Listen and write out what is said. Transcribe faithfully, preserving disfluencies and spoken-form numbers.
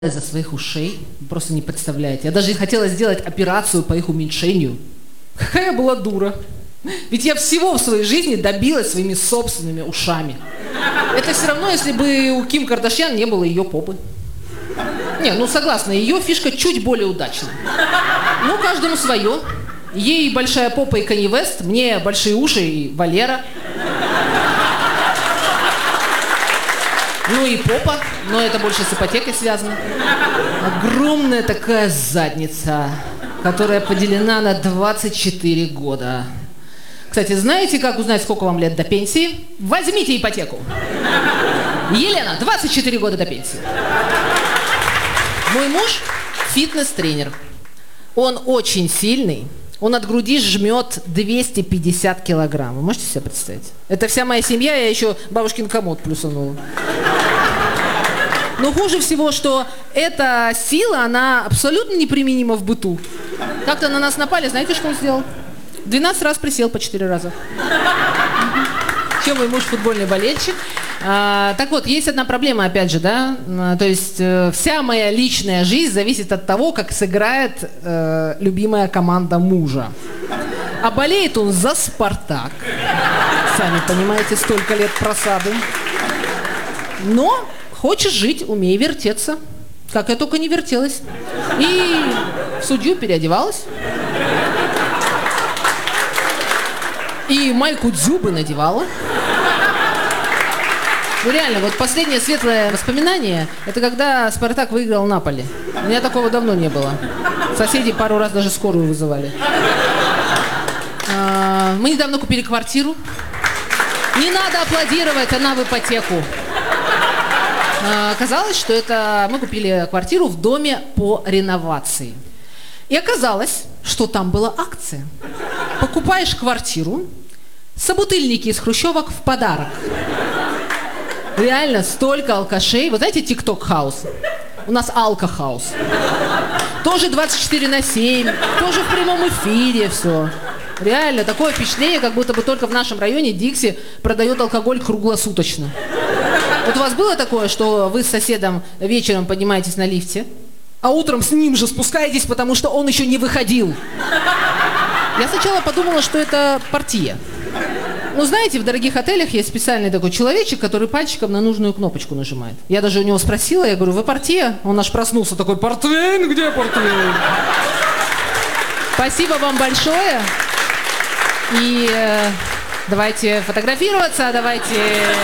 из-за своих ушей, вы просто не представляете. Я даже хотела сделать операцию по их уменьшению. Какая я была дура. Ведь я всего в своей жизни добилась своими собственными ушами. Это все равно, если бы у Ким Кардашьян не было ее попы. Не, ну согласна, ее фишка чуть более удачная. Ну, каждому свое. Ей большая попа и Канье Вест, мне большие уши и Валера. Ну и попа, но это больше с ипотекой связано. Огромная такая задница, которая поделена на двадцать четыре года. Кстати, знаете, как узнать, сколько вам лет до пенсии? Возьмите ипотеку. Елена, двадцать четыре года до пенсии. Мой муж фитнес-тренер. Он очень сильный. Он от груди жмет двести пятьдесят килограмм. Вы можете себе представить? Это вся моя семья, я еще бабушкин комод плюсанула. Но хуже всего, что эта сила, она абсолютно неприменима в быту. Как-то на нас напали, знаете, что он сделал? двенадцать раз присел по четыре раза. Еще мой муж футбольный болельщик. А, так вот, есть одна проблема, опять же, да, а, то есть э, вся моя личная жизнь зависит от того, как сыграет э, любимая команда мужа. А болеет он за «Спартак». Сами понимаете, столько лет просады. Но хочешь жить, умей вертеться. Как я только не вертелась. И в судью переодевалась. И майку Дзюбы надевала. Ну реально, вот последнее светлое воспоминание, это когда «Спартак» выиграл Наполи. У меня такого давно не было. Соседи пару раз даже скорую вызывали. А, мы недавно купили квартиру. Не надо аплодировать, она в ипотеку. А, оказалось, что это мы купили квартиру в доме по реновации. И оказалось, что там была акция. Покупаешь квартиру, собутыльники из хрущевок в подарок. Реально, столько алкашей. Вы знаете TikTok-хаус? У нас алко-хаус. Тоже двадцать четыре на семь, тоже в прямом эфире все. Реально, такое впечатление, как будто бы только в нашем районе Дикси продает алкоголь круглосуточно. Вот у вас было такое, что вы с соседом вечером поднимаетесь на лифте, а утром с ним же спускаетесь, потому что он еще не выходил? Я сначала подумала, что это партия. Ну, знаете, в дорогих отелях есть специальный такой человечек, который пальчиком на нужную кнопочку нажимает. Я даже у него спросила, я говорю, вы партия? Он аж проснулся такой, портвейн, где портвейн? Спасибо вам большое. И э, давайте фотографироваться, давайте...